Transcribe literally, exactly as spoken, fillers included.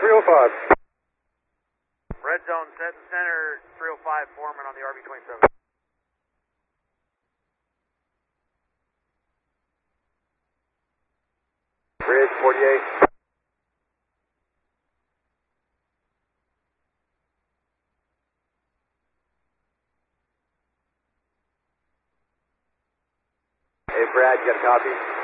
three oh five. Red zone, set and center, three oh five, Foreman on the R V twenty-seven. Bridge forty-eight. Hey Brad, you got a copy?